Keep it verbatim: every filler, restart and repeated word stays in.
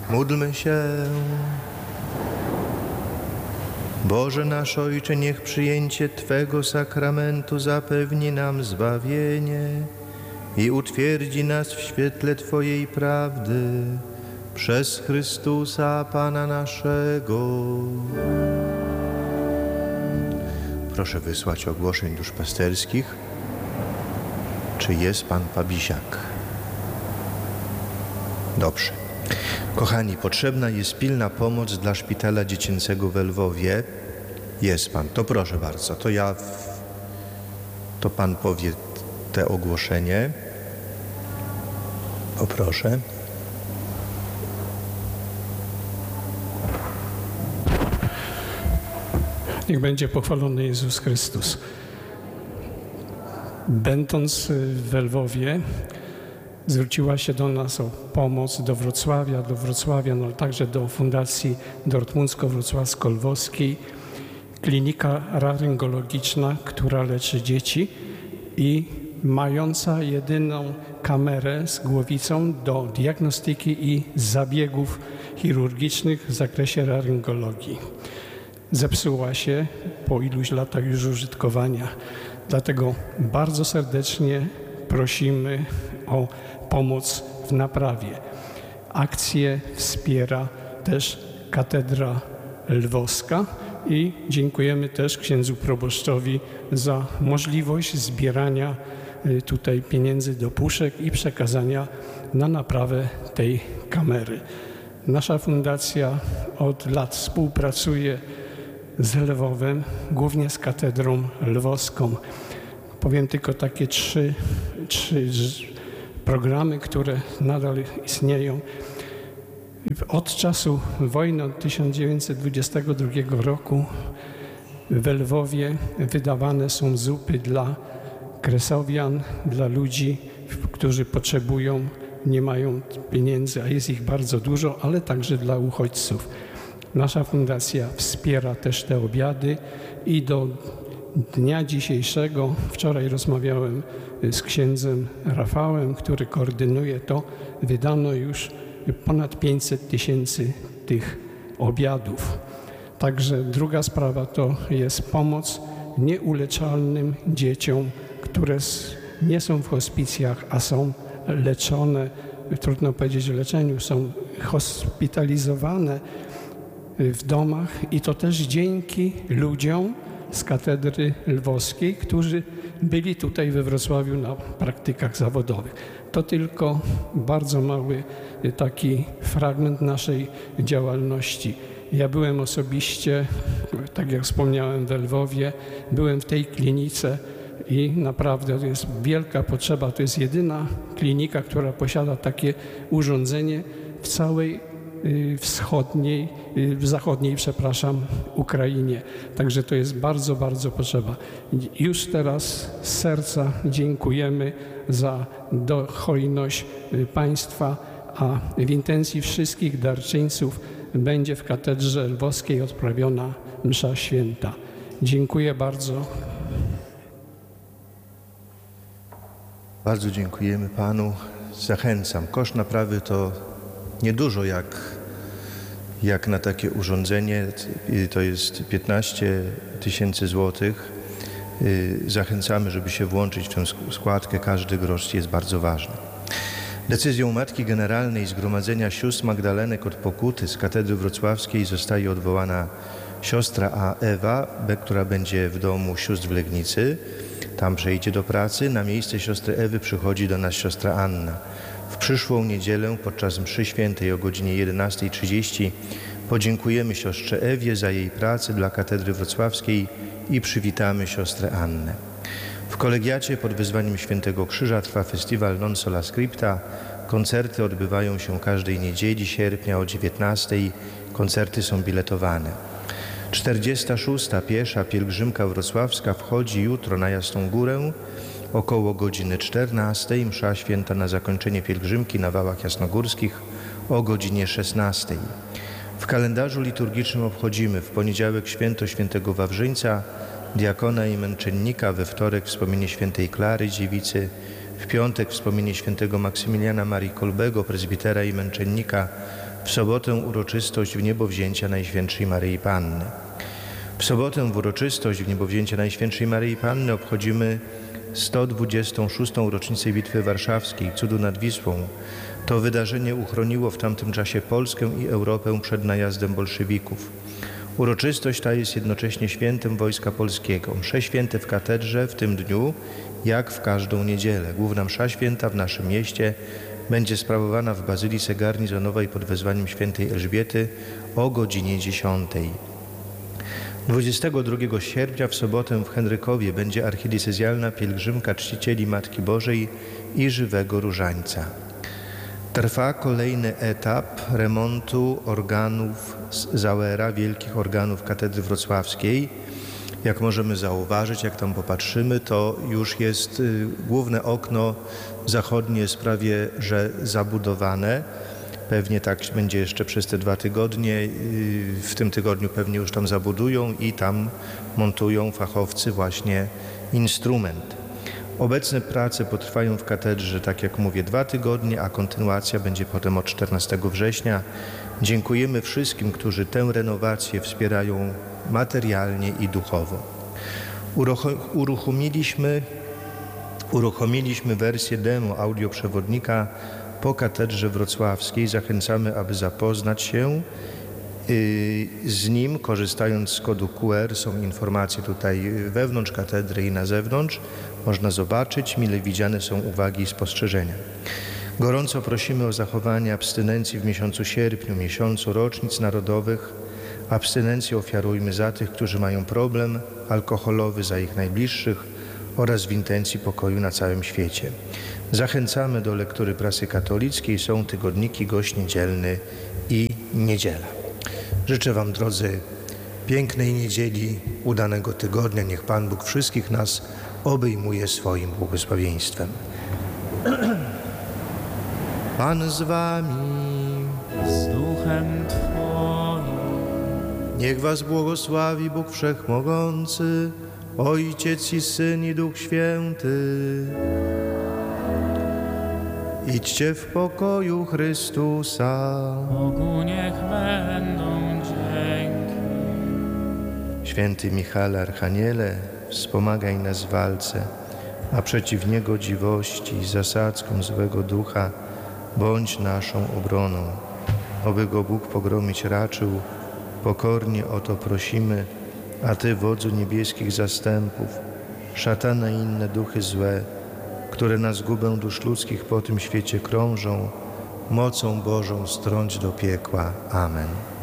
Módlmy się. Boże nasz Ojcze, niech przyjęcie Twego sakramentu zapewni nam zbawienie i utwierdzi nas w świetle Twojej prawdy przez Chrystusa Pana naszego. Proszę wysłać ogłoszeń duszpasterskich. Czy jest Pan Pabisiak? Dobrze. Kochani, potrzebna jest pilna pomoc dla szpitala dziecięcego w Lwowie. Jest Pan, to proszę bardzo, to ja, to Pan powie te ogłoszenie. O proszę. Niech będzie pochwalony Jezus Chrystus. Będąc w Lwowie, zwróciła się do nas o pomoc, do Wrocławia, do Wrocławia, no, ale także do Fundacji Dortmuncko-Wrocławsko-Lwowskiej, klinika laryngologiczna, która leczy dzieci i mająca jedyną kamerę z głowicą do diagnostyki i zabiegów chirurgicznych w zakresie laryngologii. Zepsuła się po iluś latach już użytkowania. Dlatego bardzo serdecznie prosimy o pomoc w naprawie. Akcję wspiera też Katedra Lwowska i dziękujemy też księdzu proboszczowi za możliwość zbierania tutaj pieniędzy do puszek i przekazania na naprawę tej kamery. Nasza fundacja od lat współpracuje z Lwowem, głównie z Katedrą Lwowską. Powiem tylko takie trzy, trzy programy, które nadal istnieją. Od czasu wojny, od tysiąc dziewięćset dwudziestego drugiego roku w Lwowie wydawane są zupy dla kresowian, dla ludzi, którzy potrzebują, nie mają pieniędzy, a jest ich bardzo dużo, ale także dla uchodźców. Nasza fundacja wspiera też te obiady i do dnia dzisiejszego, wczoraj rozmawiałem z księdzem Rafałem, który koordynuje to, wydano już ponad pięćset tysięcy tych obiadów. Także druga sprawa to jest pomoc nieuleczalnym dzieciom, które nie są w hospicjach, a są leczone, trudno powiedzieć o leczeniu, są hospitalizowane w domach i to też dzięki ludziom z Katedry Lwowskiej, którzy byli tutaj we Wrocławiu na praktykach zawodowych. To tylko bardzo mały taki fragment naszej działalności. Ja byłem osobiście, tak jak wspomniałem, w Lwowie, byłem w tej klinice i naprawdę to jest wielka potrzeba. To jest jedyna klinika, która posiada takie urządzenie w całej wschodniej, w zachodniej, przepraszam, Ukrainie. Także to jest bardzo, bardzo potrzeba. Już teraz z serca dziękujemy za hojność Państwa, a w intencji wszystkich darczyńców będzie w Katedrze Lwowskiej odprawiona msza święta. Dziękuję bardzo. Bardzo dziękujemy Panu. Zachęcam. Koszt naprawy to niedużo jak, jak na takie urządzenie. To jest piętnaście tysięcy złotych. Zachęcamy, żeby się włączyć w tę składkę. Każdy grosz jest bardzo ważny. Decyzją Matki Generalnej Zgromadzenia Sióstr Magdalenek od Pokuty z Katedry Wrocławskiej zostaje odwołana siostra A. Ewa, która będzie w domu sióstr w Legnicy. Tam przejdzie do pracy. Na miejsce siostry Ewy przychodzi do nas siostra Anna. W przyszłą niedzielę podczas mszy świętej o godzinie jedenastej trzydzieści podziękujemy siostrze Ewie za jej pracę dla Katedry Wrocławskiej i przywitamy siostrę Annę. W kolegiacie pod wezwaniem Świętego Krzyża trwa festiwal Non Sola Scripta. Koncerty odbywają się każdej niedzieli sierpnia o dziewiętnastej. Koncerty są biletowane. czterdziesta szósta piesza pielgrzymka wrocławska wchodzi jutro na Jasną Górę około godziny czternastej. Msza święta na zakończenie pielgrzymki na Wałach Jasnogórskich o godzinie szesnastej. W kalendarzu liturgicznym obchodzimy w poniedziałek święto świętego Wawrzyńca, diakona i męczennika, we wtorek wspomnienie świętej Klary Dziewicy, w piątek wspomnienie świętego Maksymiliana Marii Kolbego, prezbitera i męczennika, W sobotę uroczystość wniebowzięcia Najświętszej Maryi Panny. W sobotę w uroczystość wniebowzięcia Najświętszej Maryi Panny obchodzimy sto dwudziestą szóstą rocznicę Bitwy Warszawskiej, cudu nad Wisłą. To wydarzenie uchroniło w tamtym czasie Polskę i Europę przed najazdem bolszewików. Uroczystość ta jest jednocześnie świętem Wojska Polskiego. Msze święte w katedrze w tym dniu, jak w każdą niedzielę. Główna msza święta w naszym mieście będzie sprawowana w Bazylice Garnizonowej pod wezwaniem świętej Elżbiety o godzinie dziesiątej. dwudziestego drugiego sierpnia w sobotę w Henrykowie będzie archidiecezjalna pielgrzymka czcicieli Matki Bożej i żywego różańca. Trwa kolejny etap remontu organów z Zauera, wielkich organów katedry wrocławskiej. Jak możemy zauważyć, jak tam popatrzymy, to już jest y, główne okno zachodnie jest prawie że zabudowane. Pewnie tak będzie jeszcze przez te dwa tygodnie. Y, w tym tygodniu pewnie już tam zabudują i tam montują fachowcy właśnie instrument. Obecne prace potrwają w katedrze, tak jak mówię, dwa tygodnie, a kontynuacja będzie potem od czternastego września. Dziękujemy wszystkim, którzy tę renowację wspierają materialnie i duchowo. Uruchomiliśmy, uruchomiliśmy wersję demo audioprzewodnika po katedrze wrocławskiej. Zachęcamy, aby zapoznać się z nim, korzystając z kodu Q R. Są informacje tutaj wewnątrz katedry i na zewnątrz. Można zobaczyć, mile widziane są uwagi i spostrzeżenia. Gorąco prosimy o zachowanie abstynencji w miesiącu sierpniu, miesiącu rocznic narodowych. Abstynencję ofiarujmy za tych, którzy mają problem alkoholowy, za ich najbliższych oraz w intencji pokoju na całym świecie. Zachęcamy do lektury prasy katolickiej. Są tygodniki Gość Niedzielny i Niedziela. Życzę Wam, drodzy, pięknej niedzieli, udanego tygodnia. Niech Pan Bóg wszystkich nas obejmuje swoim błogosławieństwem. Pan z Wami. Z duchem Twoim. Niech Was błogosławi Bóg Wszechmogący, Ojciec i Syn i Duch Święty. Idźcie w pokoju Chrystusa. Bogu niech będą dzięki. Święty Michale Archaniele, wspomagaj nas w walce, a przeciw niegodziwości, zasadzkom złego ducha, bądź naszą obroną. Oby go Bóg pogromić raczył, pokornie o to prosimy, a Ty, wodzu niebieskich zastępów, szatana i inne duchy złe, które na zgubę dusz ludzkich po tym świecie krążą, mocą Bożą strąć do piekła. Amen.